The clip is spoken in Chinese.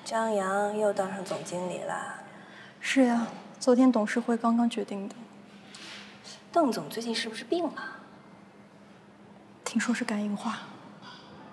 张扬又当上总经理了。 是呀，昨天董事会刚刚决定的。 邓总最近是不是病了？ 听说是肝硬化。